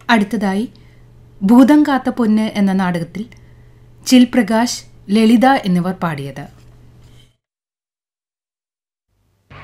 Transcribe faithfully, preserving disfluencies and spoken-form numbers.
അടുത്തതായി ഭൂതം കാത്ത പൊന്ന് എന്ന നാടകത്തിൽ ചിൽ പ്രകാശ്, ലളിത എന്നിവർ പാടിയത്.